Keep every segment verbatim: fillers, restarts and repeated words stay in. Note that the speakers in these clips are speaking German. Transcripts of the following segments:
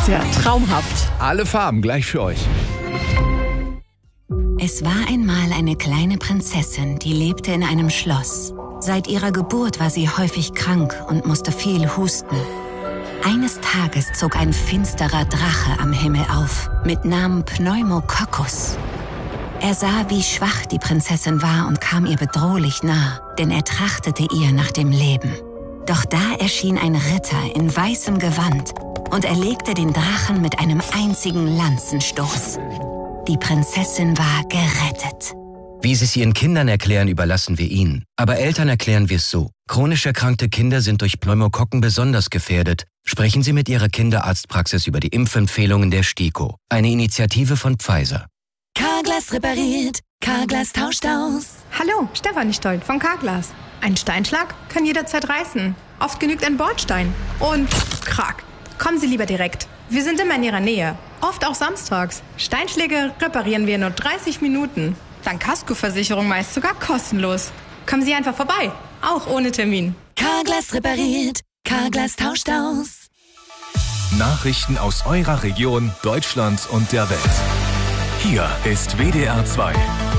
Ja, traumhaft. Alle Farben gleich für euch. Es war einmal eine kleine Prinzessin, die lebte in einem Schloss. Seit ihrer Geburt war sie häufig krank und musste viel husten. Eines Tages zog ein finsterer Drache am Himmel auf, mit Namen Pneumococcus. Er sah, wie schwach die Prinzessin war und kam ihr bedrohlich nah, denn er trachtete ihr nach dem Leben. Doch da erschien ein Ritter in weißem Gewand und erlegte den Drachen mit einem einzigen Lanzenstoß. Die Prinzessin war gerettet. Wie Sie es Ihren Kindern erklären, überlassen wir Ihnen. Aber Eltern erklären wir es so. Chronisch erkrankte Kinder sind durch Pneumokokken besonders gefährdet. Sprechen Sie mit Ihrer Kinderarztpraxis über die Impfempfehlungen der STIKO. Eine Initiative von Pfizer. Carglass repariert, Carglass tauscht aus. Hallo, Stefanie Stolt von Carglass. Ein Steinschlag kann jederzeit reißen. Oft genügt ein Bordstein. Und krack. Kommen Sie lieber direkt. Wir sind immer in Ihrer Nähe. Oft auch samstags. Steinschläge reparieren wir in nur dreißig Minuten. Dank Kaskoversicherung meist sogar kostenlos. Kommen Sie einfach vorbei. Auch ohne Termin. Carglass repariert, Carglass tauscht aus. Nachrichten aus eurer Region, Deutschland und der Welt. Hier ist W D R zwei.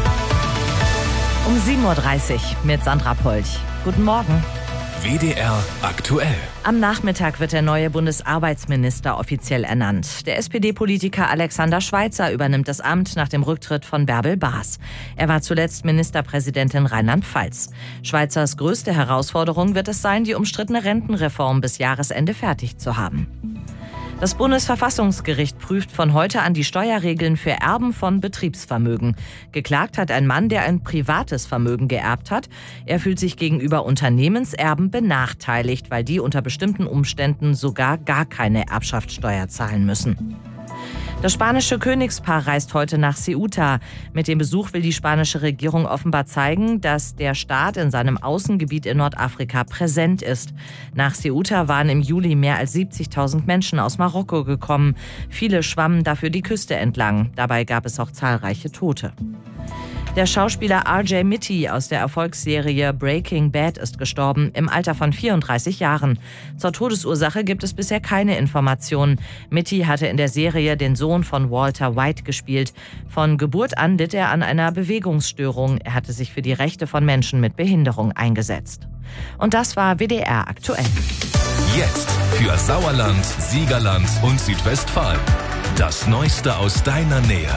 Um sieben Uhr dreißig mit Sandra Polch. Guten Morgen. W D R aktuell. Am Nachmittag wird der neue Bundesarbeitsminister offiziell ernannt. Der S P D-Politiker Alexander Schweitzer übernimmt das Amt nach dem Rücktritt von Bärbel Baas. Er war zuletzt Ministerpräsident in Rheinland-Pfalz. Schweitzers größte Herausforderung wird es sein, die umstrittene Rentenreform bis Jahresende fertig zu haben. Das Bundesverfassungsgericht prüft von heute an die Steuerregeln für Erben von Betriebsvermögen. Geklagt hat ein Mann, der ein privates Vermögen geerbt hat. Er fühlt sich gegenüber Unternehmenserben benachteiligt, weil die unter bestimmten Umständen sogar gar keine Erbschaftssteuer zahlen müssen. Das spanische Königspaar reist heute nach Ceuta. Mit dem Besuch will die spanische Regierung offenbar zeigen, dass der Staat in seinem Außengebiet in Nordafrika präsent ist. Nach Ceuta waren im Juli mehr als siebzigtausend Menschen aus Marokko gekommen. Viele schwammen dafür die Küste entlang. Dabei gab es auch zahlreiche Tote. Der Schauspieler R J Mitte aus der Erfolgsserie Breaking Bad ist gestorben, im Alter von vierunddreißig Jahren. Zur Todesursache gibt es bisher keine Informationen. Mitte hatte in der Serie den Sohn von Walter White gespielt. Von Geburt an litt er an einer Bewegungsstörung. Er hatte sich für die Rechte von Menschen mit Behinderung eingesetzt. Und das war W D R aktuell. Jetzt für Sauerland, Siegerland und Südwestfalen. Das Neueste aus deiner Nähe.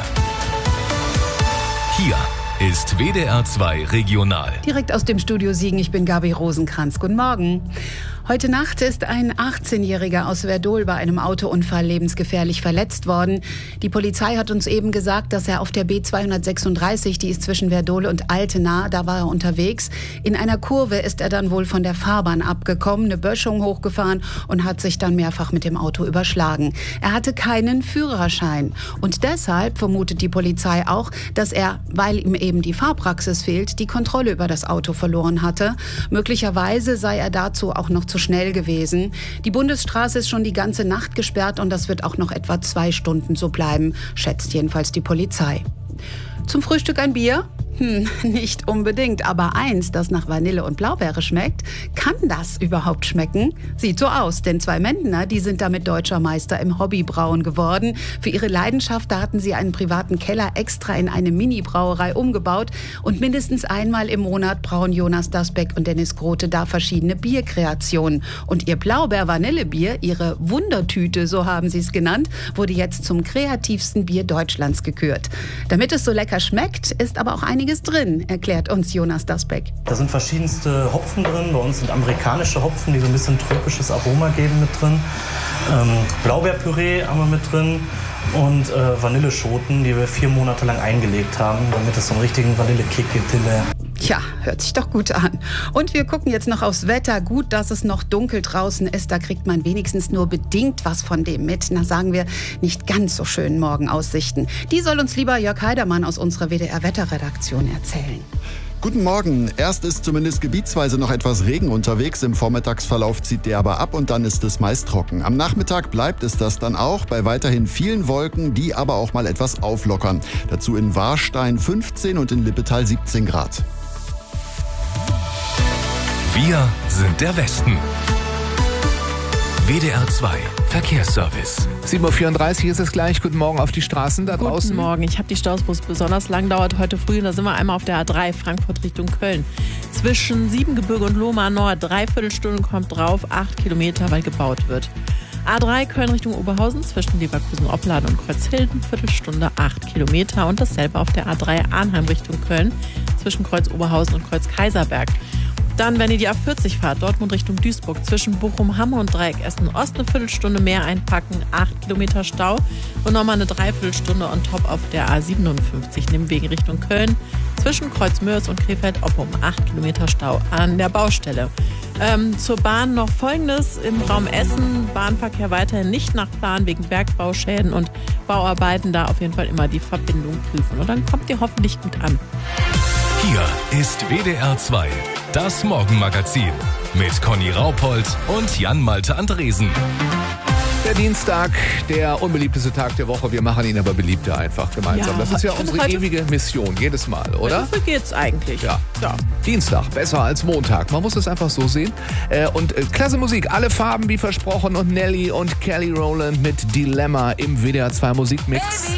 Hier ist W D R zwei Regional. Direkt aus dem Studio Siegen, ich bin Gabi Rosenkranz. Guten Morgen. Heute Nacht ist ein achtzehnjähriger aus Werdohl bei einem Autounfall lebensgefährlich verletzt worden. Die Polizei hat uns eben gesagt, dass er auf der B zweihundertsechsunddreißig, die ist zwischen Werdohl und Altena, da war er unterwegs. In einer Kurve ist er dann wohl von der Fahrbahn abgekommen, eine Böschung hochgefahren und hat sich dann mehrfach mit dem Auto überschlagen. Er hatte keinen Führerschein und deshalb vermutet die Polizei auch, dass er, weil ihm eben die Fahrpraxis fehlt, die Kontrolle über das Auto verloren hatte. Möglicherweise sei er dazu auch noch zu schnell gewesen. Die Bundesstraße ist schon die ganze Nacht gesperrt und das wird auch noch etwa zwei Stunden so bleiben, schätzt jedenfalls die Polizei. Zum Frühstück ein Bier? Hm, nicht unbedingt, aber eins, das nach Vanille und Blaubeere schmeckt. Kann das überhaupt schmecken? Sieht so aus, denn zwei Mendner, die sind damit deutscher Meister im Hobbybrauen geworden. Für ihre Leidenschaft, da hatten sie einen privaten Keller extra in eine Mini-Brauerei umgebaut und mindestens einmal im Monat brauen Jonas Dasbeck und Dennis Grote da verschiedene Bierkreationen. Und ihr Blaubeer-Vanillebier, ihre Wundertüte, so haben sie es genannt, wurde jetzt zum kreativsten Bier Deutschlands gekürt. Damit es so lecker schmeckt, ist aber auch einiges drin, erklärt uns Jonas Dasbeck. Da sind verschiedenste Hopfen drin. Bei uns sind amerikanische Hopfen, die so ein bisschen tropisches Aroma geben, mit drin. Ähm, Blaubeerpüree haben wir mit drin und äh, Vanilleschoten, die wir vier Monate lang eingelegt haben, damit es so einen richtigen Vanillekick gibt hinterher. Tja, hört sich doch gut an. Und wir gucken jetzt noch aufs Wetter. Gut, dass es noch dunkel draußen ist. Da kriegt man wenigstens nur bedingt was von dem mit. Na, sagen wir, nicht ganz so schönen Morgenaussichten. Die soll uns lieber Jörg Heidermann aus unserer W D R-Wetterredaktion erzählen. Guten Morgen. Erst ist zumindest gebietsweise noch etwas Regen unterwegs. Im Vormittagsverlauf zieht der aber ab und dann ist es meist trocken. Am Nachmittag bleibt es das dann auch, bei weiterhin vielen Wolken, die aber auch mal etwas auflockern. Dazu in Warstein fünfzehn und in Lippetal siebzehn Grad. Wir sind der Westen. W D R zwei Verkehrsservice. sieben Uhr vierunddreißig ist es gleich. Guten Morgen auf die Straßen da Guten draußen. Guten Morgen. Ich habe die Staus, wo es besonders lang dauert heute früh. Da sind wir einmal auf der A drei Frankfurt Richtung Köln. Zwischen Siebengebirge und Lohmar Nord. Dreiviertel Stunde kommt drauf. Acht Kilometer, weil gebaut wird. A drei Köln Richtung Oberhausen zwischen Leverkusen-Opladen und Kreuzhilden. Viertelstunde, acht Kilometer. Und dasselbe auf der A drei Arnheim Richtung Köln zwischen Kreuz Oberhausen und Kreuz Kaiserberg. Dann, wenn ihr die A vierzig fahrt, Dortmund Richtung Duisburg, zwischen Bochum, Hamme und Dreieck Essen Ost eine Viertelstunde mehr einpacken, acht Kilometer Stau und nochmal eine Dreiviertelstunde on top auf der A siebenundfünfzig, Nimwegen Richtung Köln, zwischen Kreuzmörs und Krefeld-Oppum, acht Kilometer Stau an der Baustelle. Ähm, zur Bahn noch Folgendes: Im Raum Essen, Bahnverkehr weiterhin nicht nach Plan wegen Bergbauschäden und Bauarbeiten, da auf jeden Fall immer die Verbindung prüfen und dann kommt ihr hoffentlich gut an. Hier ist W D R zwei, das Morgenmagazin mit Conny Raupold und Jan-Malte Andresen. Der Dienstag, der unbeliebteste Tag der Woche. Wir machen ihn aber beliebter einfach gemeinsam. Ja, das ist ja ich finde, unsere heute- ewige Mission, jedes Mal, oder? Wofür geht's eigentlich? Ja. ja. Dienstag, besser als Montag. Man muss es einfach so sehen. Äh, und äh, klasse Musik, alle Farben wie versprochen und Nelly und Kelly Rowland mit Dilemma im W D R zwei Musikmix.